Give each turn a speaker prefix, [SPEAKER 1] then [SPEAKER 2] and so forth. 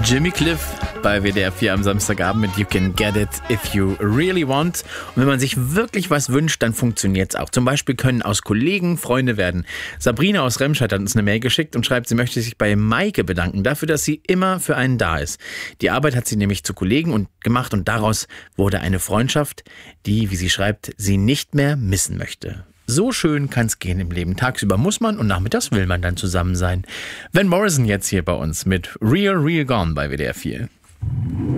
[SPEAKER 1] Jimmy Cliff bei WDR 4 am Samstagabend mit You Can Get It If You Really Want. Und wenn man sich wirklich was wünscht, dann funktioniert es auch. Zum Beispiel können aus Kollegen Freunde werden. Sabrina aus Remscheid hat uns eine Mail geschickt und schreibt, sie möchte sich bei Maike bedanken dafür, dass sie immer für einen da ist. Die Arbeit hat sie nämlich zu Kollegen gemacht und daraus wurde eine Freundschaft, die, wie sie schreibt, sie nicht mehr missen möchte. So schön kann es gehen im Leben. Tagsüber muss man und nachmittags will man dann zusammen sein. Van Morrison jetzt hier bei uns mit Real Gone bei WDR 4.